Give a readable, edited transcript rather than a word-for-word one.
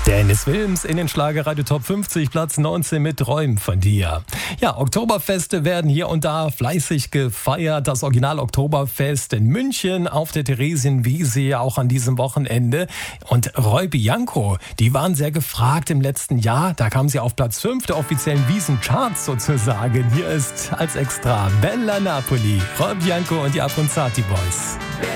Dennis Wilms in den Schlagerradio Top 50, Platz 19 mit Träumen von dir. Ja, Oktoberfeste werden hier und da fleißig gefeiert. Das Original-Oktoberfest in München auf der Theresienwiese auch an diesem Wochenende. Und Roy Bianco, die waren sehr gefragt im letzten Jahr. Da kamen sie auf Platz 5 der offiziellen Wiesencharts sozusagen. Hier ist als Extra Bella Napoli, Roy Bianco und die Abronzati Boys.